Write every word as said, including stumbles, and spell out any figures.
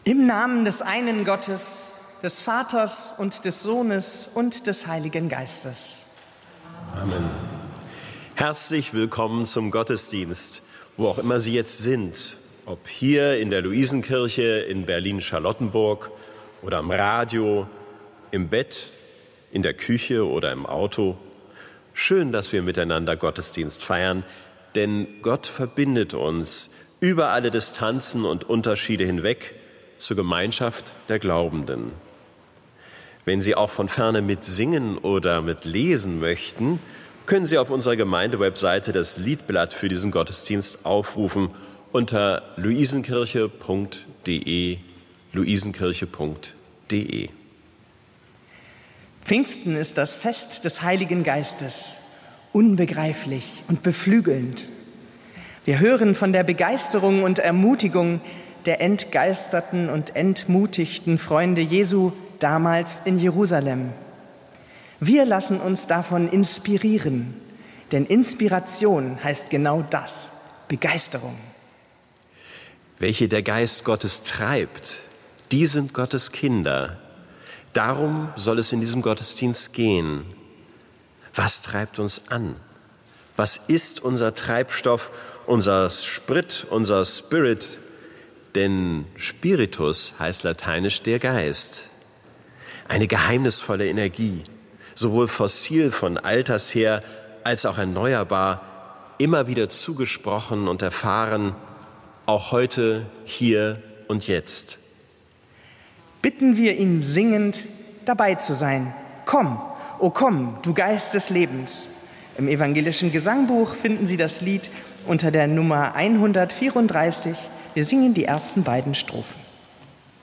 Im Namen des einen Gottes, des Vaters und des Sohnes und des Heiligen Geistes. Amen. Herzlich willkommen zum Gottesdienst, wo auch immer Sie jetzt sind, ob hier in der Luisenkirche in Berlin-Charlottenburg oder am Radio, im Bett, in der Küche oder im Auto. Schön, dass wir miteinander Gottesdienst feiern, denn Gott verbindet uns über alle Distanzen und Unterschiede hinweg zur Gemeinschaft der Glaubenden. Wenn Sie auch von ferne mit singen oder mit lesen möchten, können Sie auf unserer Gemeindewebseite das Liedblatt für diesen Gottesdienst aufrufen unter luisenkirche punkt de, luisenkirche punkt de. Pfingsten ist das Fest des Heiligen Geistes, unbegreiflich und beflügelnd. Wir hören von der Begeisterung und Ermutigung der entgeisterten und entmutigten Freunde Jesu damals in Jerusalem. Wir lassen uns davon inspirieren, denn Inspiration heißt genau das, Begeisterung. Welche der Geist Gottes treibt, die sind Gottes Kinder. Darum soll es in diesem Gottesdienst gehen. Was treibt uns an? Was ist unser Treibstoff, unser Sprit, unser Spirit? Denn Spiritus heißt lateinisch der Geist. Eine geheimnisvolle Energie, sowohl fossil von alters her als auch erneuerbar, immer wieder zugesprochen und erfahren, auch heute, hier und jetzt. Bitten wir ihn singend, dabei zu sein. Komm, o komm, du Geist des Lebens. Im evangelischen Gesangbuch finden Sie das Lied unter der Nummer hundertvierunddreißig. Wir singen die ersten beiden Strophen.